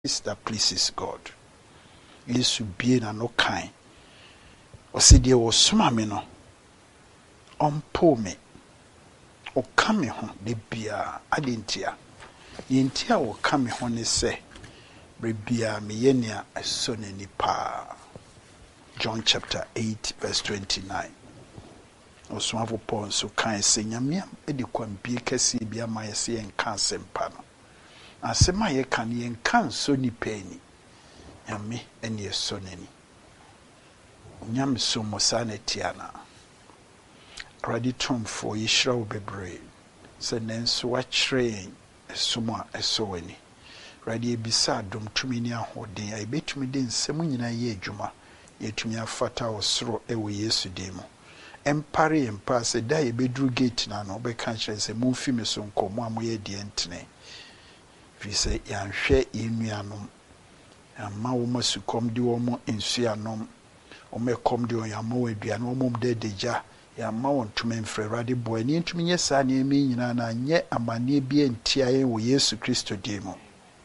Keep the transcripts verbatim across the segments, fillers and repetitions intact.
that pleases God. Yesu bie na no kan. Osi de wo soma me no. Ompo me. O ka me ho de bia adentia. Yentia wo ka me ho ne se. Bre bia me ye nea eso n'ani pa. John chapter eight verse twenty-nine. Oswafo Paul so kan se nyame e de kwambie kase bia ma ye se enka sempa no. Asema ye kan ye enka so ni pani. Nyame ene eso n'ani. Nyame so mosane tiana. Ready tom for yishra wo bebre. Se nenso wa kyerɛ eso a eso ani. Ready ebisa dom tumi ni ahoden a ebetumi de nsɛm nyina ye adwuma. Yetumi afata osoro ewo Yesu demo. Empare empa se da yebedru gate na no be kan kyerɛ se mumfi me so nkomo amoye de entene. Fi se yanhwɛ yenuanom. Amma wo masukom de wo mo ensuanom. O me kom de oyama wo aduane wo mom de deja. Yamma won tumi mfrɛ Awurade boy ni ntumi nyɛ saa ne emi nyina na nyɛ amane bi entia ye wo Yesu Kristo demo.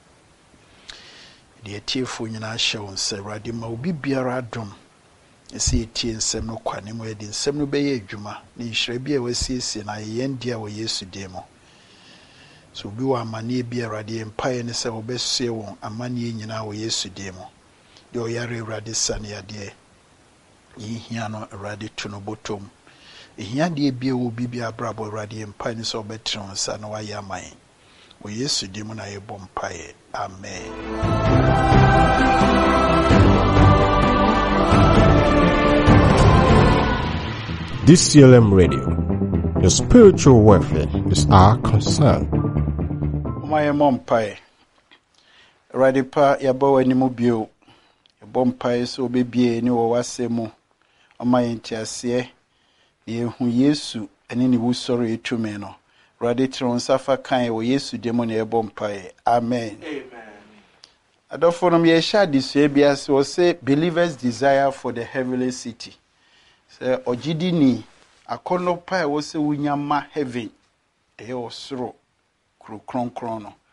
De atiefo nyina hyɛ won sɛ Awurade ma obi biara adom. Esi etie nsɛm no kwane mu edi nsɛm no bɛyɛ adwuma ne nhyira bi a wasiesie na yɛn dia wɔ Yesu demo. So obi wɔ amane bi Awurade mpae ne sɛ obɛsie won amane nyina wɔ Yesu demo. De oyare Awurade sane ade. Yihia no Awurade to no botom. Ehia de bia wo bibia brabo Awurade mpae ne sɛ obɛtre won sa na wayɛ aman. Wɔ Yesu demo na yɛbɔ mpae. Amen. D C L M Radio, your spiritual welfare is our concern. My mom pie. Ready pa yabo animu bio. Yabom pie so baby any or wasemo. On my entiasie. Ye hu Yesu and any who sorry to me no. Ready to suffer kind or Yesu demon yabom pie. Amen. Amen. I don't for them ye share this Fabius or say believers' desire for the heavenly city. Say Ojidi ni akono pa wo se wunyama heaven e osoro kro kron kron no.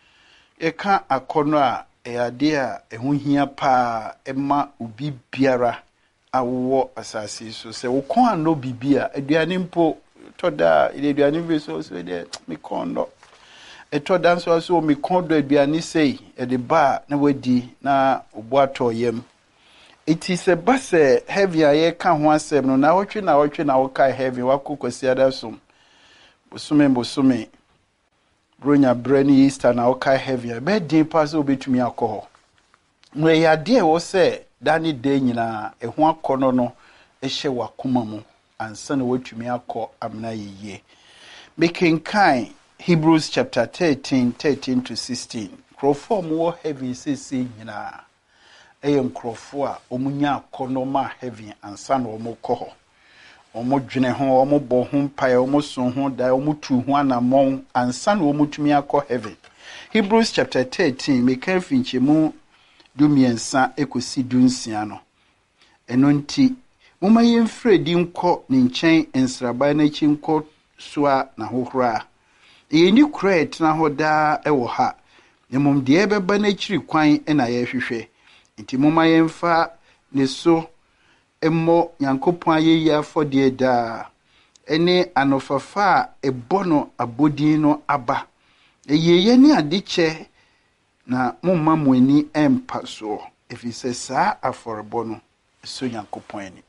E ka akono a e ade a ehu hia pa ema obi biara awo asase so se wo kon ano bibia aduane mpo toda ile aduane bi so so de me kondo eto dan so so me kondo aduane sei e de ba na wadi na obo ato yam. It is a bus heavy a ka ho asem no na wotwe na wotwe na wo kai heavy wakokwasi adasom bosume bosume bronya brani Easter na wo kai heavy be din pass obetumi akọ no ya de wo se dani de nyina eho akọ no ehye wakoma mu ansa na wotumi akọ amna yeye making kind Hebrews chapter thirteen thirteen to sixteen crowform wo heavy sisi nyina eyem krofo a omunya akono ma heaven ansa na omukọ ho omudwene ho omubọ ho mpae omuso ho da omutu ho anamon ansa na omutumi akọ heaven. Hebrews chapter thirteen meka finchemu dumiensa ekosi dunsia no eno nti moma yemfre di nkọ ne nchen ensraba na chi nkọ soa na hohora yeni kura etna ho da ewo ha nemom de ebeba na chiri kwan na ye hwehwe nti moma yemfa ne so emmo Nyankopon ayeyi afode da ene anofafa ebono abodin no aba eyeye ni adeche na momma moani empa so efise saa aforebo no so Nyankopon ani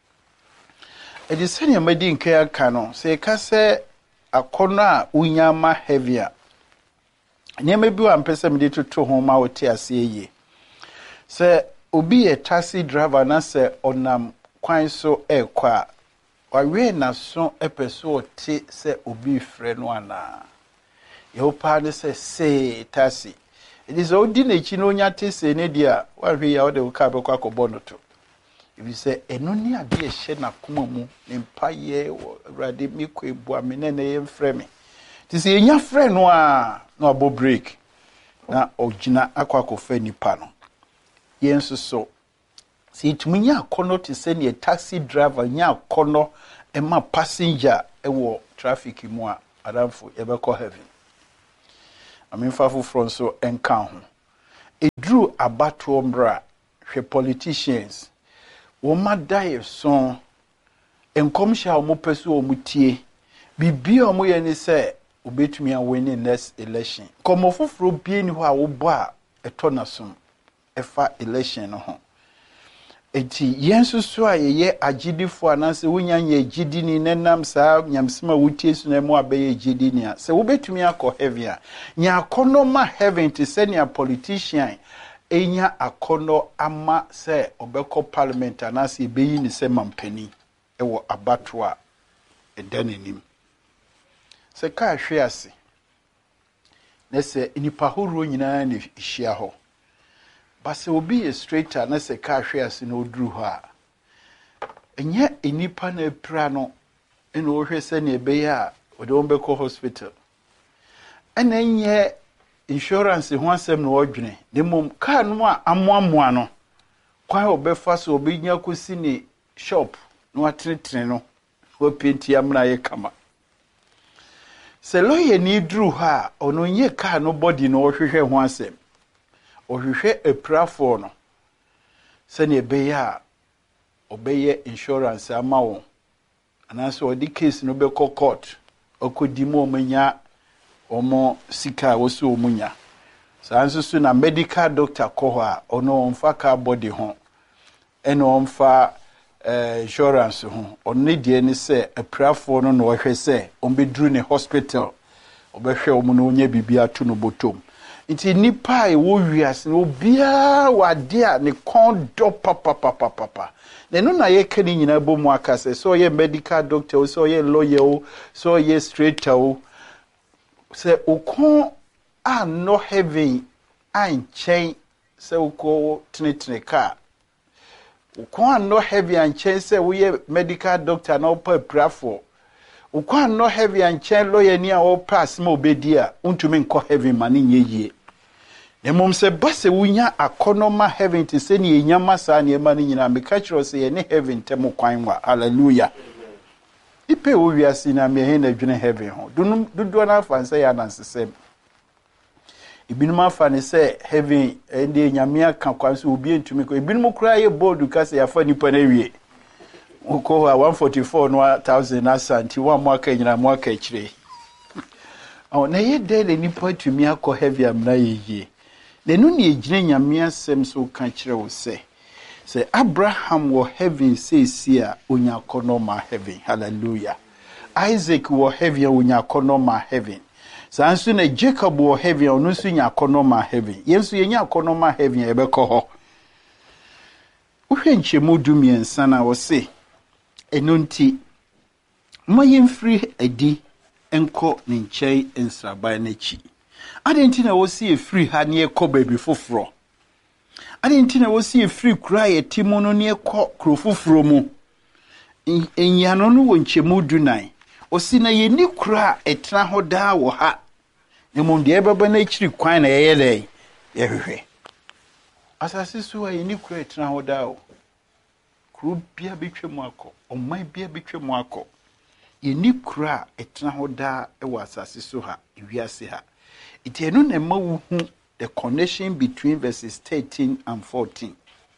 edisene amadi nka aka no se ka se akono a unyama heavy nyema bi wa mpese mede toto ho ma wote ase ye se obi e taxi driver na se onam kwan so ekwa wawe na so epeso ote se obi frɛ no ana ye pa ne se se taxi it is odi na chi no nya te se ne dia wahwe ya ode ka be kwa kobo no to if say eno ni ade ehye na koma mu ne mpaye Awurade mi ko ebu amene na ye mfrɛ me ti se enya frɛ no a na abo break na ogina akwa kofa nipa no yenso so si tumunya akono te se ne taxi driver nya akono ema passenger ewo traffic mu a adamfo yebekɔ heaven amen fafo from so enka ho edru abato mbra hwe politicians wo madaye son enkomhya wo peso wo mutie bibia wo ye ni se obetumi awin next election komo foforo bie ni ho a wo bo a eto na som efa election no ho eti yensu so a ye agidifo ananse wonya ye agidini nenam saa nyamsema wutie so na mu abeye agidini a se wo betumi akọ heaven a nya akono ma heaven te se nya politician enya akono ama se obekọ parliament ananse ebeyi ni se mampani ewo abato a edanenim se ka hwe ase na se nipa horo nyina na hia ho ba se obi e straighter na se ka hwe ase na oduru ho a enye enipa na epra no ena ohwe se na ebe ya ode on beko hospital ena enye insurance ho asem na odwene de mom ka no a amoamoa no kwa obefa so obi nya kosi ni shop no atretre no wo penti amna ye kama se loye ni dru ha ono nye ka no body no ohwehwe ho asem ohwehwe eprafo no se ne beya obeye insurance ama wo anaso odi case no be court okodi mo manya omo sika wo so omunya sanso so na medical doctor ko ha ono onfa ka body ho eno onfa Uh, insurance ho onne die ni se aprafo no no hwe se ombedru ne hospital obehwe omu no nya bibia to no botom nti nipa e wo wiase no bia wade a ne kondo papa papa papa ne no na ye kani nyina bomu aka se so ye medical doctor so ye lawyer so ye straighter o se okon a no heaven an chen se uko tinitine ka ukwan no heavy and chain say we medical doctor no pa prafo ukwan no heavy and chain lawyer ni a o pass ma obedia untumi nko heavy mani nyeye ne mom se base wunya akonoma heaven te se ni enyama sa ne ma ni nyina me ka kiro se ye ne heaven tem kwan wa hallelujah ipe wo wiase na me he na dwene heaven ho dunu dudu na fanse ya nansesem ibinum afa ne se heaven ende nyamia ka kwanso obi entumi ko ibinum kura ye board ka se yafa nipa na wie uko wa one forty-four no thousand asanti wa mwaka nyina mwaka kire o na ye dele nipa tumi akọ heaven amna ye ne nu ne ejine nyamia sem so ka kire wo se se Abraham wo heaven say see a onya kono ma heaven hallelujah Isaac wo heaven onya kono ma heaven sansu na Jacob wo heaven onu su nya konoma heaven yensu ye nya konoma heaven e be ko ho uhwe nchemu dumiensa na wo se enonti moyin free edi enko ne nchei ensraban na chi adenti na wo se free ha ne ekọ baby foforo adenti na wo se free kura ye timono ne ekọ kro foforo mu enyano no wo nchemu dunan osi na ye ni kura etna ho da wo ha ne mum de ebeba na chiri kwan na ye le ye hwehwe asase so ye ni kura etna ho da wo kru bia betwemu akọ omai bia betwemu akọ ye ni kura etna ho da e wo asase so ha wiase ha itienu na ma wu hu the connection between verses thirteen and fourteen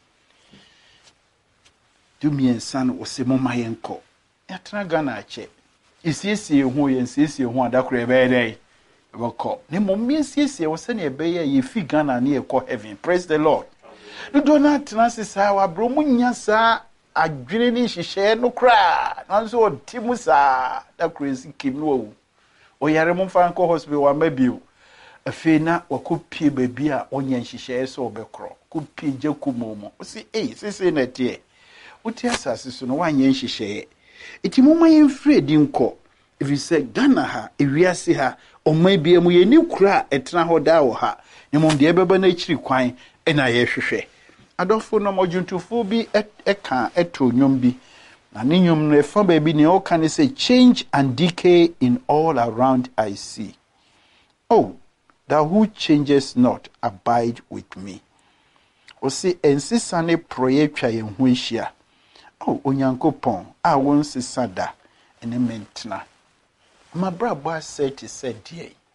do me and son o se mo mayenko yatra Ghana ache isiesie hu ye nsiesie hu adakoro ebe dey bako ne mo miesiesie wo se ne ebe ye fi Ghana ne ekọ heaven praise the Lord do do na transi sa wa bro munya sa adwene ni hihye no kra nanso otimu sa da crazy kim no wo o yare mo fa nko hospital wa mabiu afena wakopie baby a onye hihye so obekro kopie jakumomo o si eh sese na tie uti asase so no wanye hihye iti moma yemfre di nko if you say Ghana ha ewiase ha omai bia mu ye ni kura etna ho da wo ha ne mom de ebeba na chiri kwan e na ye hwehwe adofo no mojuntufu bi eka eto nyom bi na ne nyom no efa ba bi ne o kan say change and decay in all around I see. Oh, thou who changes not abide with me. O se ensisane proyetwa ye hu ehia. Oh, onyankopon a won sisada ene mentna. Ma brabo aseti said die.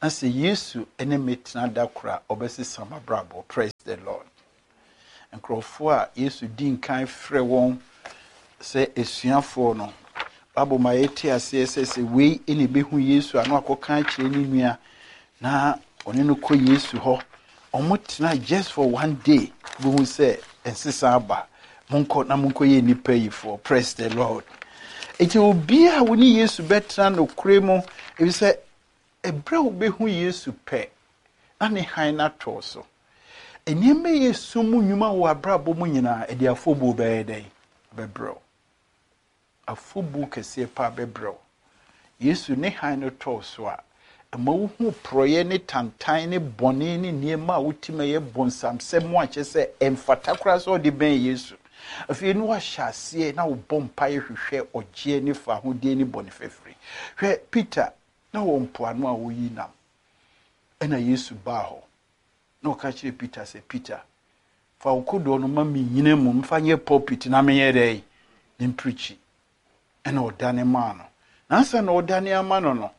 na sɛ Yesu ene metena da kora obesi sama brabo. Praise the Lord. Nkrɔfoɔ a Yesu di nkan frɛ wɔn sɛ esuafoɔ no. Bible ma yɛte aseɛ sɛ sɛ wei ene behu Yesu ano akɔka akyerɛ ne nua na ɔne no kɔ Yesu hɔ. Ɔmo tena just for one day. Bohu sɛ ensesa aba. Monko na monko ye nipa yi for. Praise the Lord. Eti obi a woni Yesu betra no kure mu ebi sɛ ebra wo behu Yesu pɛ na ne han na to so. Eniyeme Yesu mu nnwuma wo abrabɔ mu nyina edi afobu bɛyɛ dɛn bɛbrɛw. Afobu kɛseɛ pa bɛbrɛw. Yesu ne han no to so a ma wo hu proye ne tantan ne bɔne ne niema a wotima yɛ bonsamsɛm mu akyɛ sɛ emfata kora so de ben Yesu. Afei no wahyɛ aseɛ na wo bompa yɛ hwehwɛ ɔgye ne fa ho de ne bɔne fɛfiri. Hwɛ Peter na wo mpoano a woyi nam. Ɛna Yesu ba hɔ. Na ɔka kyerɛ Peter sɛ Peter fa wo kodo no ma me nyina mu mfa nyɛ pulpit na me yɛ dɛ ne preachi. Ɛna ɔdane ma no. Nansa na ɔdane ama no no.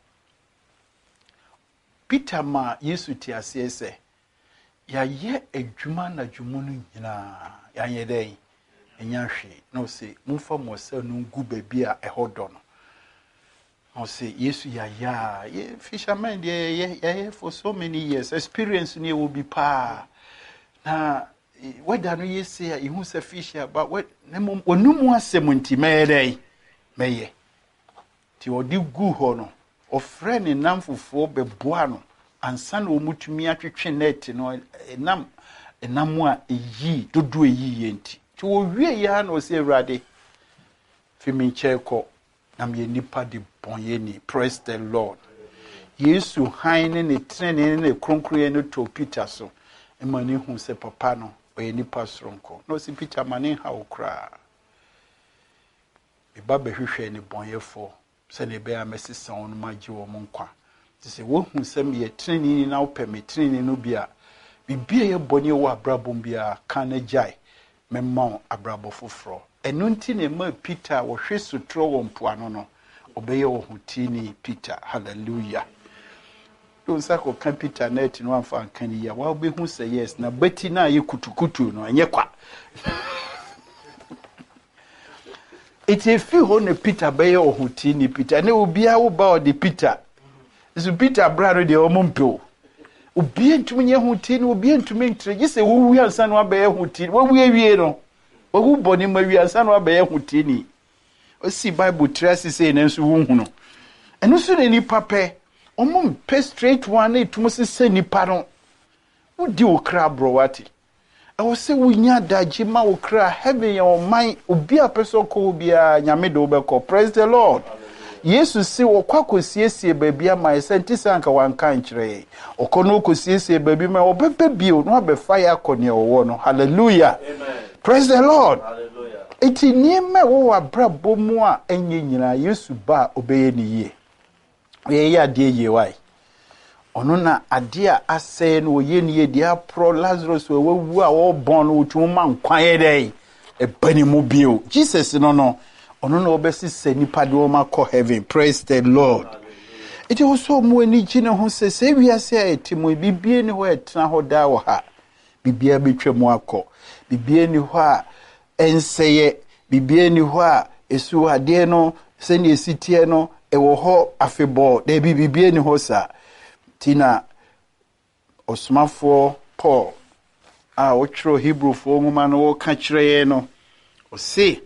Peter ma Yesu ti aseɛ sɛ ya ye adwuma na dwumu no nyina ya yɛ dɛ enya hwe na o se mumfa mo sɛ no ngu baabi a ɛhɔ dɔ no. O se Yesu ya ya ye fisherman de ye ye for so many years experience ne will be pa na weda no ye say a ihu se fisher but what ne mo onumu asɛm nti mɛyɛ dɛ mɛyɛ ti odi gu hɔ no ofre ne nam fufuo beboa no ansa na omutumi atwetwe net no enam enam a eyi dodo eyi yenti ti wo wie ya na o se Awurade fimi nkyɛkɔ na me nipa de bonye ni. Praise the Lord. Yesu han ne ne trene ne kronkroye no to Peter so emani hu se papa no oye nipa soronko no si Peter mane ha okra e ba behwehwe ne bonyefo se ne be amesisa on magye wo nkwa ti se wo hu se me trene ni na opɛ me trene no bia bibia ye bonye wo abrabom bia kan agyae memma abrabo foforo enu nti ne ma Peter wo hwe sutro wo mpoano no obeye wo hutini Peter. Hallelujah. Don't say ko kan Peter net no amfa kan ya wa be hu say yes na beti na ye kutukutu no anye kwa. It if you ho ne Peter beye wo hutini Peter ne obi a wo ba o de Peter. So Peter brado de o mompo. Obi entumi nye hutini obi entumi ntre gise wo wi ansa no abeye hutini wo wi awie no. Wo boni ma wi ansa no abeye hutini. O si Bible trace say na nso wo hu no. Eno so ne nipa pɛ omum pe straight one na etumo se se nipa no. Wo di wo kra bro wati. E wo se wo nya daji ma wo kra heaven ya o man obi a person ko obi a nyame de wo bɛkɔ. Praise the Lord. Jesus se wo kwa kosiesie baabi a mai sentisa anka wanka nkyerɛ. Okono kosiesie baabi ma obɛbɛ bio no abɛfa ya akɔne wo no. Hallelujah. Amen. Praise the Lord. Hallelujah. Eti niema wo abrabɔ mu a enye nyina Yesu ba obeye ni yie. Ye ya de ye wai. Ono na ade a asɛ no ye ni ye dia pro Lazarus we wu a wo bon no tu ma nkwan ye dai. E bani mu bio. Jesus no no. Ono na obesi se nipa de wo ma kɔ heaven. Praise the Lord. Eti wo so mu ani gine ho se se wiase a etimo bibie ni ho etena ho da wo ha. Bibia betwa mu akɔ. Bibie ni ho a enseye bibie ni ho a esu ade no se ne esitie no ewo ho afebo de bibie ni ho sa tina osmafo Paul a otro Hebrew fo nwoma no wo ka kyerɛ no o se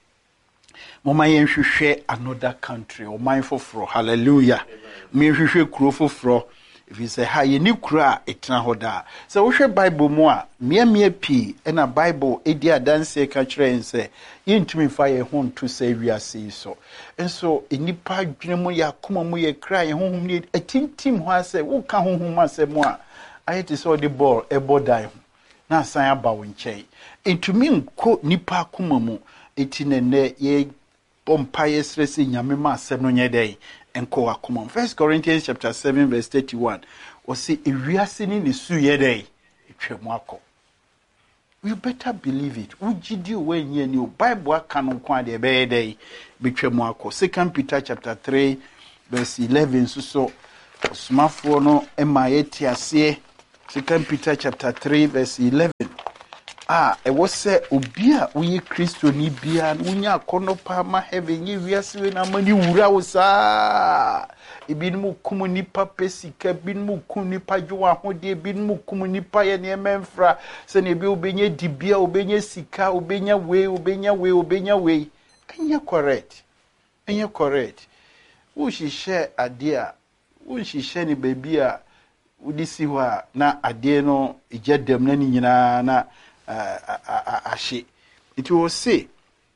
moma yen hwehwɛ another country o man foforo. Hallelujah. Me hwehwɛ kuro foforo. If you say ha ye ni kura etna hoda so wo hwe Bible mu a mia mia pi e na Bible edi adanse ka kire nse ye ntumi fa ye ho nto sa wiase so enso enipa dwene mu ya koma mu ye kra ye honhom ni atintim ho ase wo ka honhom ase mu a ayeti so the ball e bodai na san aba wo nkyɛn entumi nko nipa koma mu eti nene ye bompa ye stress nyame ma asɛm no nye dai enko akoma. First Corinthians chapter seven verse thirty-one. O say ewiase ni ne su ye dai etwemu akɔ. You better believe it. Ujidi we nye ni o Bible aka no kwa de be dai betwemu akɔ. Second Peter chapter three verse eleven so so Smartphone no ema yeti ase. Second Peter chapter three verse eleven. Ah, e wo se obi a uye Kristo ni bia unya kono pa ma heaven ye wiase we na mani wura wo saa. Ebinmu kum nipa pesika, binmu kum nipa jo ahode, binmu kum nipa ye ne memfra, se ne bi obenye dibia, obenye sika, obenya we, obenya we, obenya we. Anya correct. Anya correct. Wo hihye ade a, wo hihye ni baby a udisi wa na ade no ejadam na ni nyina na ashe. It will say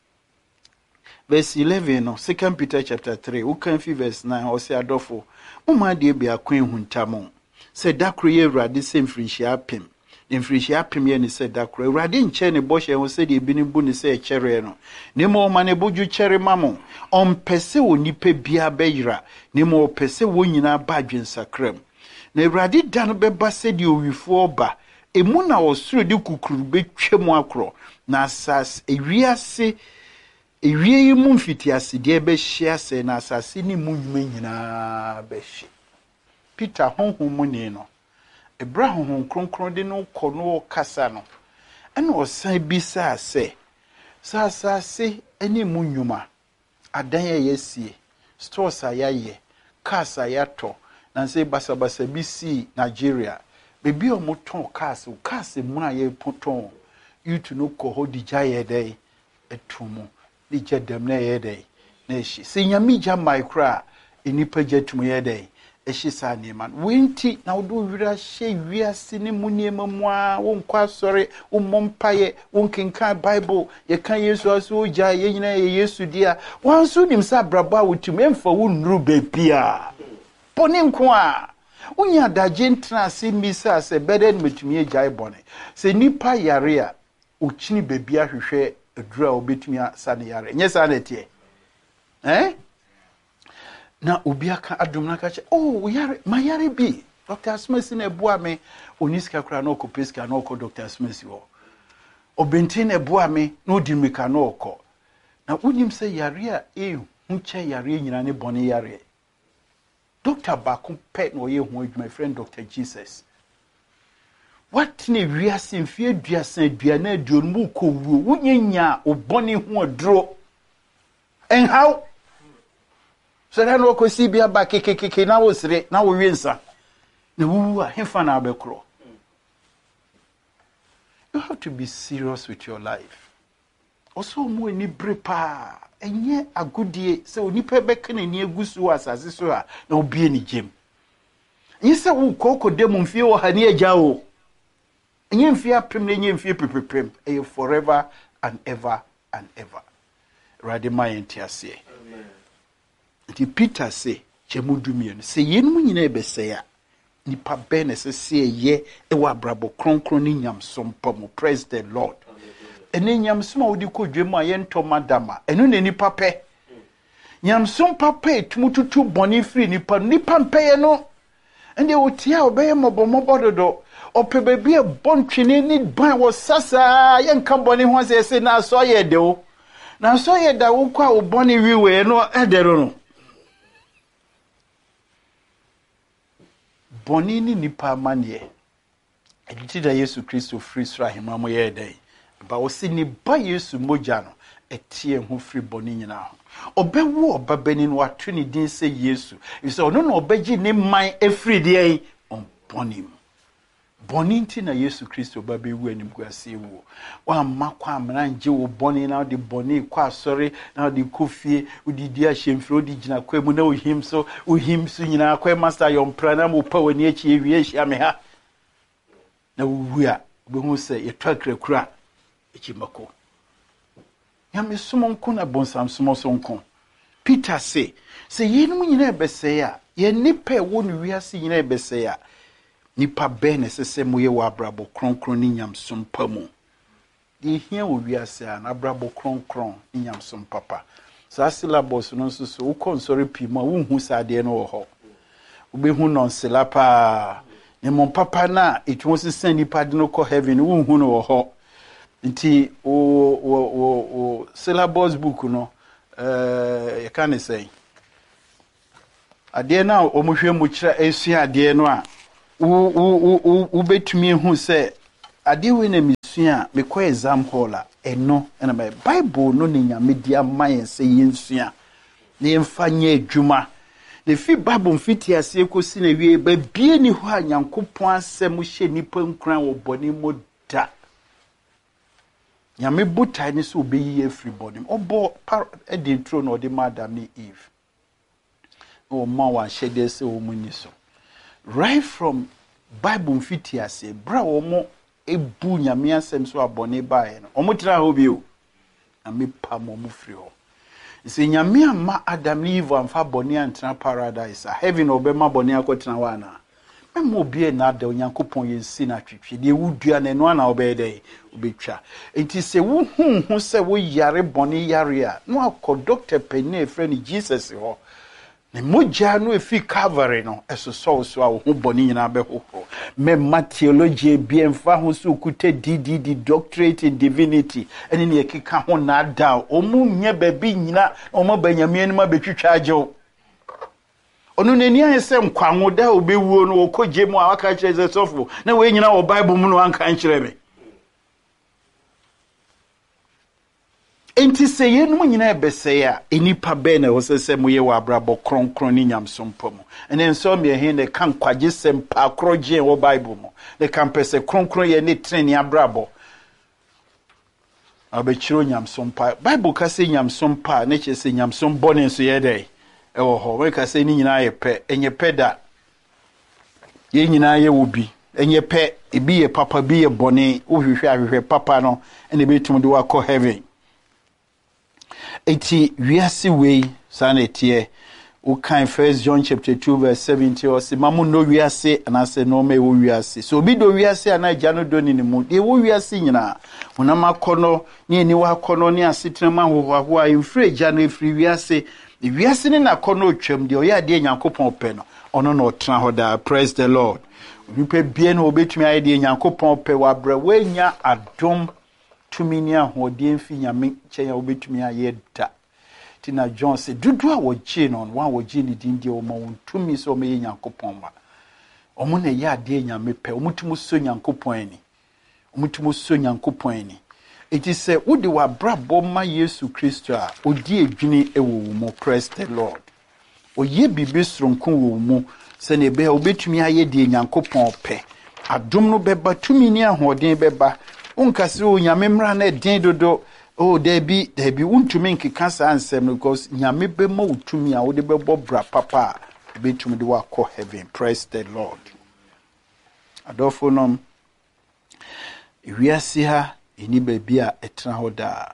verse eleven no Second Peter chapter three, who can fi verse nine or say adofo mama de bia kwen huntamon say dakro ye urade sem frihia pem den frihia pem ye ni say dakro urade nche ne boshe ho say de bini bu ni say chere no ne mo ma ne boju chere mamon on pese onipa bia beyira ne mo pese wo nyina ba dwensakram na urade dan beba say de owifo ba emu na osuro de kukuru betwem akro na asas ewiase ewie yi mu mfitiase de be hia se na asase ni mu nwuma nyina be hye Peter honhom mu ni no ebra honhom kronkron de no kɔ no kasa no ɛna osan bisa se sa asase ani mu nwuma adan ye sie stores ayaye cars ayato na se basabasa bi si Nigeria bebi o moton cars cars mu aye poton yutu no kɔ ho di jaye dai etumu di jedem na ye dai na ehyi se nyame gya micro enipa gyatum ye dai ehyi sa ne man wenti na wodo wira hye wiase ne mu ne mamu a wonkwa sori ummompaye wonkenka bible ye kan yesu aso gya ye nyina ye yesu dia wanso nim sa braba wotum emfa wo nuru bepia poni nko a unya daje ntra se misa se beden metumi gya bone se nipa yare a ochini bebia hwehwe adura obetumi asane yare nye sa na tie eh na obi aka adum na ka che oh yare ma yare bi Doctor Smith na ebua me oniska kra na okopeska na okọ Doctor Smith wo obentin ebua me na odimika na okọ na unyim se yare a e hunche yare nyina ne bone yare Doctor Bakum pet no ye hu my friend Doctor Jesus. What ne wiase mfie duasa aduana aduon mu ko wuo wunyanya obone hu odro. And how? So that no ko si bia ba kekekeke na wo sire na wo wiensa. Na wuwu a hefa na abekro. You have to be serious with your life. Also mo ni brepa enye agodie se onipa beka na ni agusu asase so a na obie ni gem yise wo kokko dem mfie wo ha ni agya wo enye mfie apem na enye mfie pepepem e forever and ever and ever rade my entiase amen. Ti Peter say chemudumie no se yenum nyina ebese ya nipa ben se se ye e wa brabo kronkron ni nyamsom pam. Praise the Lord. Ene nyamsom a wodi kodwem a ye nto madama eno ne nipa pe nyamsom papa etumututu boni free nipa nipa mpeye no ende otia obeye mobomobo dodo ope bebi e bontwene ni ban wo sasa ye nka boni ho se se na so ye de o na so ye da wo kwa wo boni wiwe no edero no boni ni nipa manie ejiti da Yesu Kristo free sra hemamo ye dai ba wo si ni ba Yesu moja no etie hu free boni nyina ho obewu obabani no watwe ni din se Yesu ise ono no obeji ni man efri de on bonim boni nti na Yesu Kristo babewu anim guase wu wa makwa amra nje wo boni na de boni kwa asori na de kofie udidi ahemfro di gina kwamu na ohim so ohim so nyina kwa master yon prana mo pa wani achi ewie hia me ha na wuwu a obehu se yetwakra kura echimako yame sumonko na bonsam sumosonko Peter say say yenum nyina ebese ya ye nipa wo no wiase nyina ebese ya nipa be ne sese moye wa brabo kronkron ni nyamsom pamu de hia wo wiase a na brabo kronkron ni nyamsom papa sa syllabus no so so ukonsori pima wo hu sa de no wo ho obehu non selapa ne mon papa na etwo sese nipa de no ko heaven wo hu no wo ho nti o o o o syllabus book no eh you can say ade na omuhwe mu kira esua ade no a wo wo wo betumi hu se ade we na misua me ko exam hall a eno na my Bible no ne nyame dia man se yensua ne mfanye adwuma ne fi Bible mfiti ase ekosi na wie ba bie ni ho a Nyankopon asem hye nipa nkran wo boni mo da nyame butai ni so obeyi everybody obo e dey throne or the madam ni Eve o ma wa shede se o muni so right from Bible mfiti ase bra wo mo ebu nyame asem so abone bae no omo tira ho bi o na me pa mo mu firi ho ise nyame ama Adam ni Eve amfa bone antra paradise a heaven obema bone akotena wa na memo bie na da Onyankopon yensi na twetwe de wudua na no na obede obetwa enti se wo hu hu se wo yare bone yare a no akọ doctor penny friend Jesus ho ne moja no efi Calvary no eso so so a wo hu bone nyina be hoho me theology bi emfa ho so kute D D D doctorate in divinity ene ne ekeka ho na da omu nye ba bi nyina omo banyame anu ma betwitwa agyew onu neni ayese nkwanwo da obewuo no okoje mu a waka kire zesofo na we nyina wo Bible mu no anka nkire me enti se yenu nyina ebese ya enipa be na wo sese mu ye wa abrabo kronkron ni nyamsompo mu ene nso me he ne kan kwaje sempa akroje wo Bible mu ne kan pese kronkron ye ne treni abrabo abechiro nyamsompa Bible ka se nyamsompa ne che se nyamsom bone so ye dai ewo ho we ka se ni nyina ye pe enye peda ye nyina ye wobi enye pe ebi ye papa bi ye bone wo hwehwe ahwehwe papa no ene betum de wakọ heaven eti wiase we sanetie o kan First John chapter two verse seventy o se mamu no wiase anase no me wo wiase so bi do wiase ana gya no do ni mu de wo wiase nyina wona makono ni eni wa kono ni asetena ma ho ho a infre gya no efri wiase the wiase ni na kono twam de o ya de Nyankopon pe no ono no tena ho da. Praise the Lord. Nipa bie no obetumi aye de Nyankopon pe wa bra wanya adom tumini ahode mfi nyame kyen obetumi aye da tina John se dudu a wogie no wan wogie ni dindie o ma wontumi so me Nyankopon ma omo na ye ade nyame pe omutumu so Nyankopon ani omutumu so Nyankopon ani eti se wodi wa brabo ma Yesu Kristo a odi edwini ewo mu. Praise the Lord. Oye bibi sronko wo mu se ne be obetumi aye de Nyankopon pe adom no beba tumini ahoden beba unkasi o nyame mra na den dodo o debi debi untumi nkeka sa ansem because nyame be ma utumi a wo de bebo bra papa betumi de wakọ heaven. Praise the Lord. Adofo nom wiase ha eni baby a etena ho da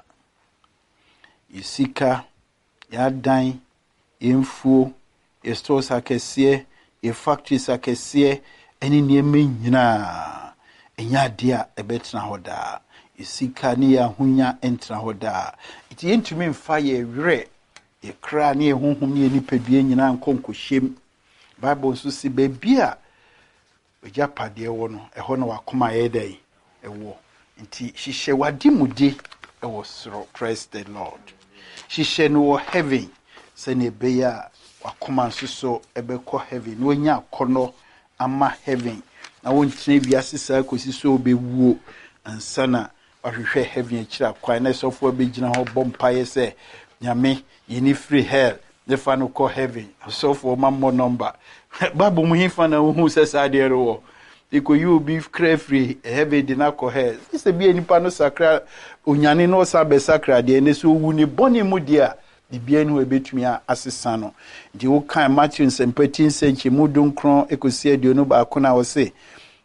isika ya dan emfuo esto sakese e factory sakese eni nieme nyina enya dia ebetena ho da isika ni ya hunya entena ho da iti entumi mfa ye were e kra ni ehunhum ni enipadue nyina nkonkohyem Bible so si baby a ojapade wo no eho no wakoma ye dai ewo nti hihye wadi mudi ewo soro. Praise the Lord. Hihye no wo heaven se ne be ya wakoma nsoso ebekọ heaven no nya akono ama heaven na wontine biase sa kosi so obewuo ansana wahwehwe heaven akira kwan na sofo abegina ho bompaye se nyame yini free hell the final call heaven sofo mammo number babu muhifa na hu se sade ro iko you be free heaven di na call hell ise bi enipa no sakra onyane no sabe sakra de ne so wu ni boni mu dia bibia no ebetumi asesa no di wo kan Matthew seventeen senchi mudunkron ekosi aduonu ba akona wo se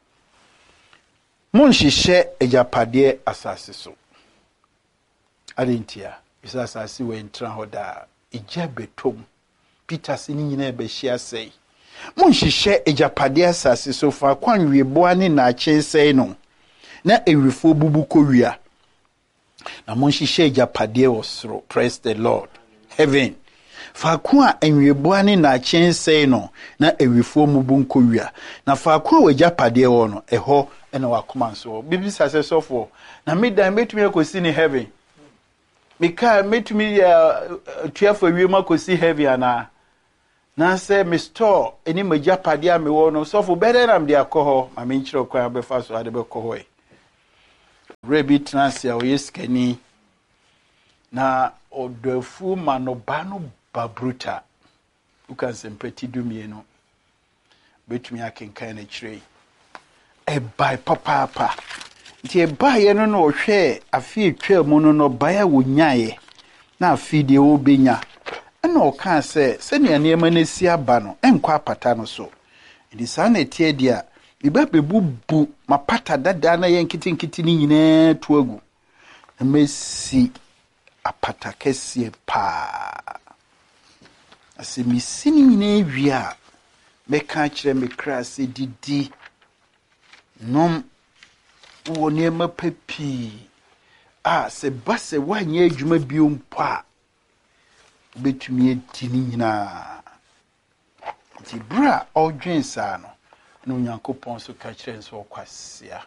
mun hihye ejapade asase so adentia isa asase we ntra hoda ejabetom Peter sini nyina ebehia sei mun hihye ejapade asase so fa kwanwe boane na achensei no na ewifo bubuko wia na mun hihye ejapade osoro. Praise the Lord. Heaven faako a enweboane na achensei no na ewifo mubunko wia na faako a wajapade wo no eho ena wakoma so bibi sase sofo na medan betumi akosi ni heaven mika metumi ya tuafo wiem akosi heaven ana na say me store eni magya pade a me wo no so fo bede na me de akọ ma me nkyere kwan be fa so ade be kọ ho e rebi transia o yeskani na odofu manoba no babruta uka sempeti dumie no betumi akenkan na kire e bai papa papa nti e bai ye no no hwe afi etwa mu no no bai a wonyae na afi de wo benya na o kan se se ne anema na si aba no enkwa apata no so ndi sa na tie dia biba bebubu mapata dada na ye nkitinkiti ni nyina to agu na mesi apata kese pa ase misini nyina wia meka kire me krase didi nom wo nema papi ah se base wanye adwuma biom pa betumi etini nyina ti bra odwen sa no no Nyankopon so ka kire nso kwasia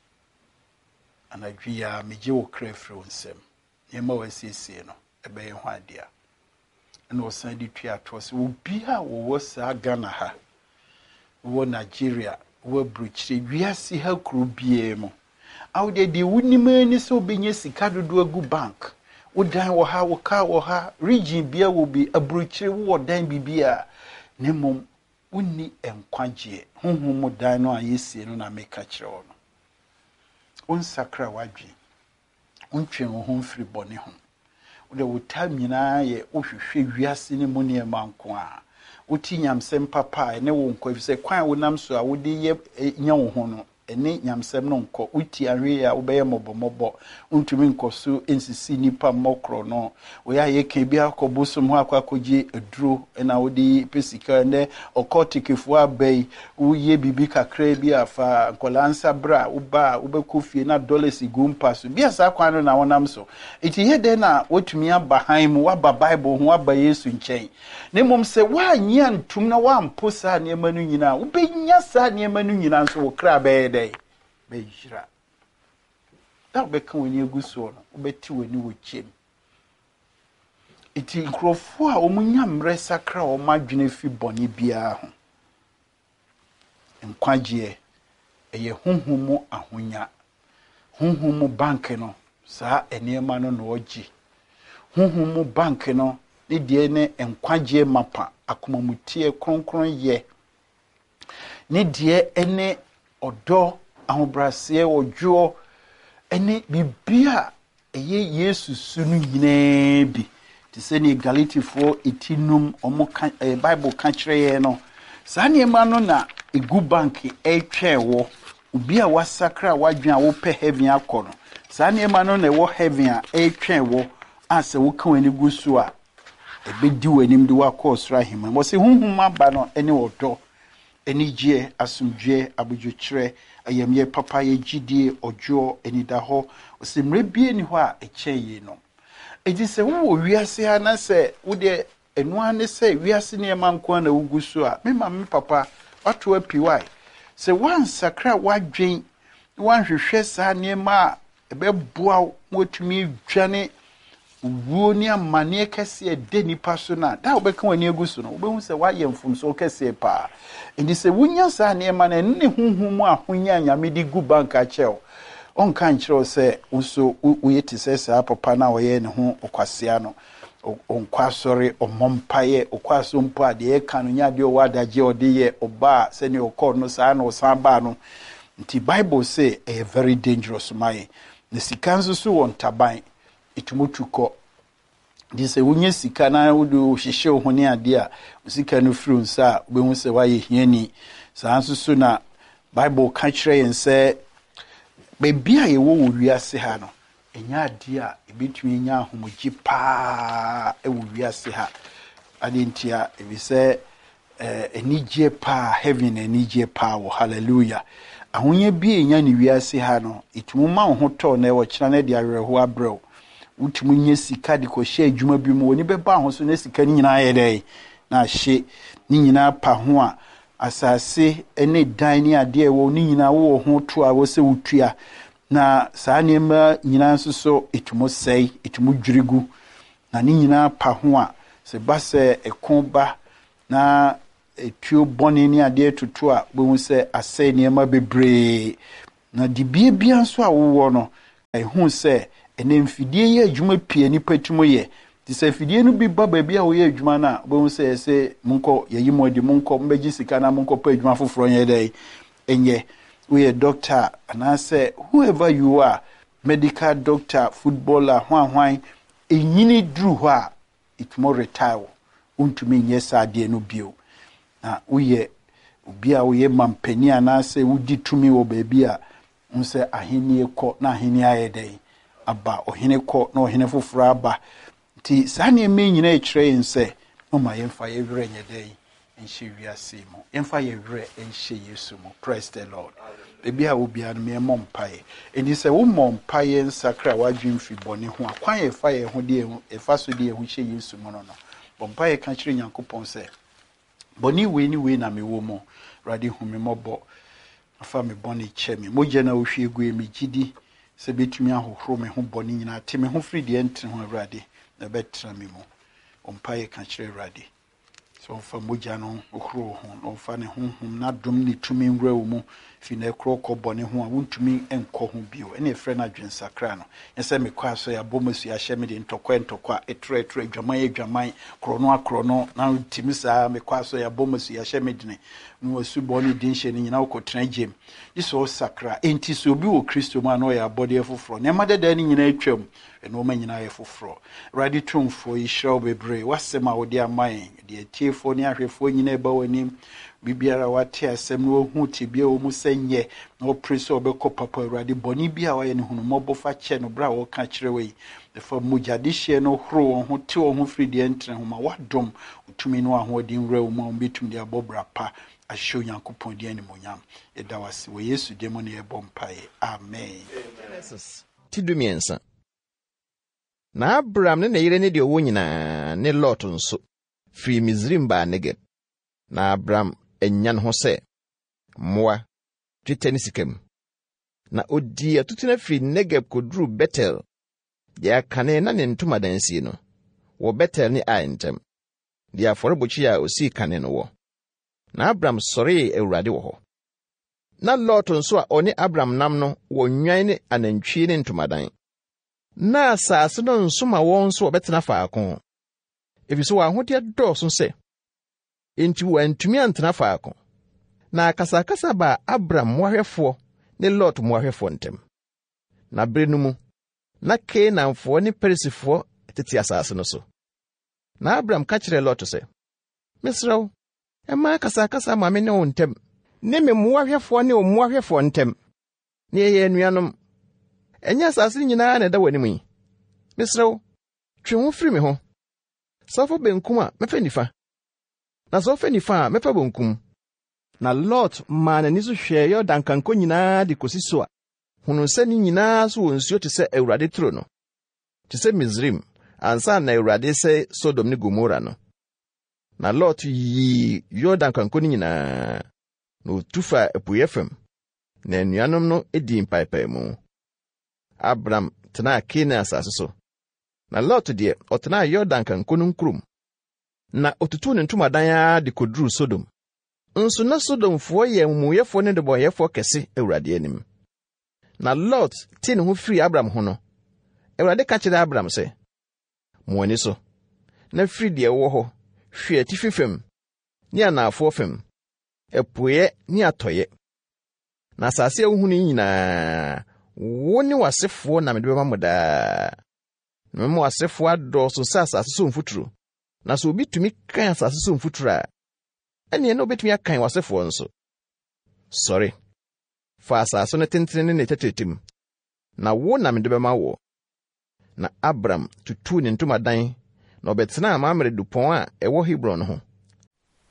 anadwia meje wo krefre onsem nema wasiesie no ebe ho adia na osan di twa to se obi a wo sa Ghana ha wo Nigeria wo bruchire wiase ha kru bie mo awde de wunima ni so benye sika dodo agu bank wodan wo ha wo ka wo ha region bia wo bi abruchire wo dan bibia nemom wonni enkwagye honhom mo dan no ayesie no na meka kire wo no onsakra wadwe ontwen wo ho firi bone ho wode wotam nyina ye wohwehwe wiase ni mu ne manko a woti nyamsem papa ne wo nkwa fi se kwan wonam so a wode ye nya wo ho no ene nyamsem no nkọ uti anwe ya ubeye mobomobo untumi nkoso ensisi nipa mokro no oya ye ke bia akobusum ho akwakoji eduro na wodi pesika ne okotikifu abai uye bibi kakra bia fa nkolansa bra uba ubekofie na dollars gumpa so bia sa kwan na wonam so iti ye de na wotumi abahan mu waba bible ho aba Yesu nchen ne mom se wa nya ntum na wa mposa ne manu nyina ubenya sa ne manu nyina so wo kra be de bejira da beka woni eguso no obeti woni wo chem iti nkrofo a omunya mre sakra o madwene fi boni bia ho nkwagye eye honhomu ahonya honhomu bank no saa enema no no ogi honhomu bank no ne die ne nkwagye mapa akomamutie kronkron ye ne die ene odo ahobrase odwo ene bibia eye Yesu sunu nyina bi ti se ni Galatifo etinum omo eh, Bible ka kire ye no saa ne ma no na egu bank etwewo obi a wasakra wadwen a wo pe heaven akono saa ne ma no na wo heaven a etwewo ase wo kan ani gusu a ebedi wanim de wakọ sra hima mo se hunhum aba no ene odo enigye asumdwe abudwotire ayemye papa ye gidie ojo enida ho osimre bie ni ho a echeye no eji se wo wiase ha na se wo de enu ane se wiase ne manko na wugusu a me ma me papa wato apiwai se wan sakra wadwen wan hwehwe sa ne ma ebeboa motumi dwane wuo ni amane kese de nipa so na da obeka wani egusu no obehu se wa yemfum so kese pa ndi se wunya sa ne ma na ne hunhum a hunya nyame di gu banka cheo on kan chiro se uso uyeti sese papa na oye ne ho okwasea no onkwasori omompaye okwaso mpo ade e kanu nya de owadaje ode ye oba se ne okọ no sa na osamba no nti Bible say a very dangerous man ne sikanzo so won taban itumutuko dise wunye sika na wudu hihye ho ne ade a sika no fru nsa obehu se waye hiani saa nsusu na Bible ka kire yen se bebia ye wo wo wiase ha no enya ade a ebetumi nya ahomugi pa e wo wiase ha ade ntia ebi se eh enigye pa heaven enigye pa wo hallelujah ahonye bi enya ni wiase ha no itumu ma ho to na e wo kira na de awerho abrɛw utumu nye sika de ko hye adwuma bi mu woni beba ho so na sika ni nyina ye dai na hye ni nyina pa ho a asase ene dan ni ade e wo ni nyina wo ho to a wo se wutua na saa nema nyina nso so etumu sei etumu dwirigu na ni nyina pa ho a se ba se ekon ba na etuo bɔne ni ade tutu a bohu sɛ asɛ nneɛma bebree na dibie bia nso a wowɔ no ɛhu sɛ ene mfidie yɛ adwuma pie nipa tumo yɛ ti sɛ fidie no bi ba baabi a woyɛ adwuma na bohu sɛ sɛ monkɔ yɛyi mo de monkɔ mbɛgye sika na monkɔ pa adwuma foforɔ nyɛ dɛ enye we a doctor and I say whoever you are, medical doctor, footballer, hwan hwan enyini dru ho a it more retire untumi yes ade no bio na we obi a we mampani ana say wudi tumi wo baabi a unse ahenie kɔ na ahenie ayedai aba ohene kɔ na ohene foforo aba ti sane me nyina e kyerɛ nse no ma yemfa ye were nyedai enhye wiase mu yemfa ye were enhye Yesu mu. Praise the Lord. Baby a obi an me mompae enti sɛ wo mompae nsakra wadwin fi bɔne ho akwan ye fa ye ho de e fa so de e ho hye Yesu mu no no bompae ka kyerɛ Nyankopɔn sɛ bɔne we ni we na me wo mu rade hu me mɔbɔ afa me bɔne kyɛ me mogya na ohwie gu me gidi sɛ betumi ahohoro me ho bɔne nyina te me ho firi de entre ho Awurade na betra me mu bompae ka kyerɛ Awurade so fa mogya no ohoro ho no fa ne honhom na dom ne tumi nwura wo mu fi na ekro kɔ bɔne ho a wontumi enkɔ ho bio ene efrɛ na dwensakra no yɛsɛ me kwa so ya bomasu ya hyɛ me de ntɔkwa ntɔkwa etre etre adwaman adwaman krono akrono na timi saa me kwa so ya bomasu ya hyɛ me de no wasu bɔne din hyɛ ne nyina wokɔtena gem iso sakra enti so obi wo Kristo ma no ya bɔde foforo ne madada ne nyina atwam eno ma nyina yɛ foforo radi trumfo yi hyɛw bebre wasɛm a wode aman de atiefo ne ahwefo nyina ba wani bibiara wate asɛm no hu tibia wo mu sɛnyɛ na opreso obekɔ papa Awurade bɔne bia wa yɛ ne hunu mɔbɔ fa kyɛ no bra wo ka kyerɛ wei defa mujade hye no horo wo ho te wo ho firi de entre ho ma wadom utumi no ahoɔden wura wo ma betum de abɔbra pa ahyew Nyankopɔn de animonyam ɛda wase wo Yesu de mo ne ɛbɔ mpae amen. Tidumiensa na Abraham ne ne yere ne de owo nyina ne Lot nso firi Misrim ba Negeb na Abraham enyan ho sɛ moa twetɛ ne sikam na odi atutuna firi Negeb koduru Betel ya kane na ne ntoma dansie no wo Betel ni Ai ntem dia afɔrebɔkyi a osi kane no wɔ na Abraham sɔre Awurade wɔ hɔ na Lot nso a ɔne Abraham nam no wɔ nwan ne anantwie ne ntomadan na asase no nso ma wɔn nso wɔbɛtena faako efiso wɔ ahode dɔɔso sɛ enti wantumi antena faako na akasakasa ba Abraham mmoahwɛfoɔ ne Lot mmoahwɛfoɔ ntem na bere no mu na Kanaanfoɔ ne Perisifoɔ tete asase no so na Abraham ka kyerɛ Lot sɛ mesrɛw ɛma akasakasa ma me ne wo ntem ne me mmoahwɛfoɔ ne wo mmoahwɛfoɔ ntem ne yɛyɛ anuanom ɛnyɛ asase nyinaa na ɛda w'anim yi mesrɛw twe ho firi me ho sɔfo benkum a mɛfa nifa na sɔfo nifa a mɛfa bonkum na Lot ma n'ani so hwɛ Yordan kanko nyinaa de kosi so a hunu sɛ ne nyinaa so wɔ nsuo te sɛ Awurade turo no te sɛ Misrim ansa na Awurade sɛ Sodom ne Gomora no na Lot yi Yordan kanko nyinaa na otufa apuye fam na anuanom no edi mpaipai mu Abraham tena Canaan asase so na Lot de ɔtena Yordan kanko no nkrum na otutu ne ntomadan a de koduru Sodom nso na Sodomfoɔ yɛ mumuyɛfoɔ ne debɔyɛfoɔ kɛse Awurade anim na Lot te ne ho firi Abraham ho no Awurade ka kyerɛ Abraham sɛ mo ani so na firi de ɛwɔ hɔ hwɛ atifi fam ne anafoɔ fam ɛpoeɛ ne atɔyɛ na asase a wohunu nyinaa wo ne wasefoɔ na mede bɛma mo daa na mo wasefoɔ adɔɔso sɛ asase so mfuturo na so obi tumi kan asase so mfuturo a ɛne na obetumi akan wasefoɔ nso sorry fa asase no tentene ne tetetem na wo na mede bɛma wo na Abraham tutu ne ntomadan na obetena amamre dupɔn a ɛwɔ Hebron ho